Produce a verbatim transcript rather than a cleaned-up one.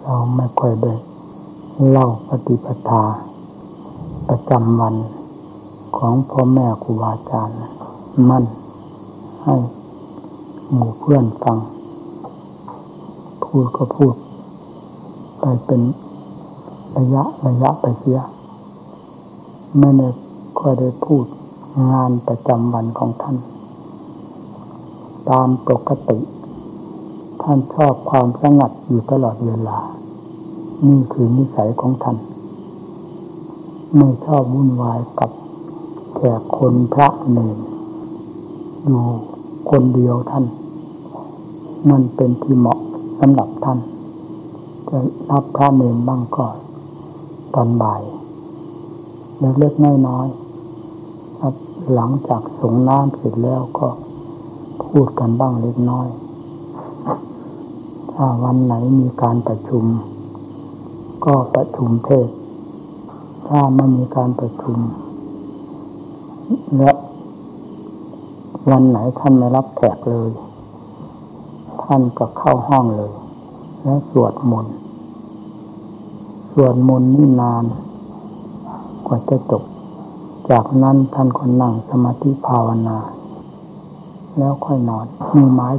เราไม่ค่อยได้เล่าปฏิปทาประจำวันของพ่อแม่ครูบาอาจารย์มั่นให้หมู่เพื่อนฟังพูดก็พูดไปเป็นระยะระยะไปเสียไม่ได้ค่อยได้พูดงานประจำวันของท่านตามปกติท่านชอบความสงัดอยู่ตลอดเวลานี่คือนิสัยของท่านไม่ชอบวุ่นวายกับแขกคนพระเนรอยู่คนเดียวท่านนั่นเป็นที่เหมาะสำหรับท่านจะรับพระเนรบ้างก็ตอนบ่ายเล็กๆน้อยๆครับหลังจากสงน้ำเสร็จแล้วก็พูดกันบ้างเล็กน้อยถ้าวันไหนมีการประชุมก็ประชุมเทศถ้าไม่มีการประชุมและวันไหนท่านไม่รับแขกเลยท่านก็เข้าห้องเลยและสวดมนต์สวดมนต์นี่นานกว่าจะจบจากนั้นท่านก็นั่งสมาธิภาวนาแล้วค่อยนอนมีไม้